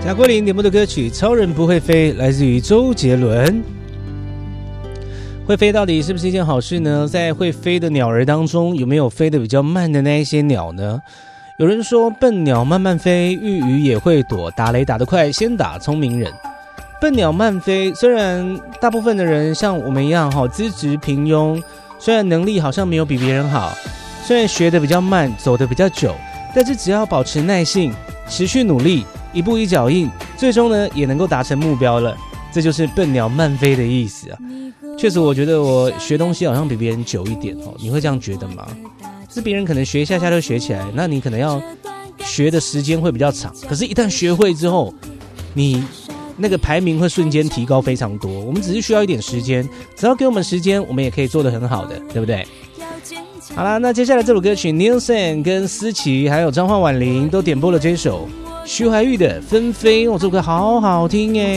贾桂林点播的歌曲《超人不会飞》来自于周杰伦。会飞到底是不是一件好事呢？在会飞的鸟儿当中，有没有飞得比较慢的那一些鸟呢？有人说笨鸟慢慢飞，遇雨也会躲，打雷打得快，先打聪明人。笨鸟慢飞，虽然大部分的人像我们一样资质平庸，虽然能力好像没有比别人好，虽然学得比较慢，走得比较久，但是只要保持耐性，持续努力，一步一脚印，最终呢也能够达成目标了。这就是笨鸟慢飞的意思啊。确实我觉得我学东西好像比别人久一点你会这样觉得吗？就是别人可能学一下下就学起来，那你可能要学的时间会比较长，可是一旦学会之后，你那个排名会瞬间提高非常多。我们只是需要一点时间，只要给我们时间，我们也可以做得很好的，对不对？好啦，那接下来这首歌曲 Nielsen 跟思琪还有张焕婉玲都点播了这首徐怀钰的《纷飞》，这首歌好好听耶。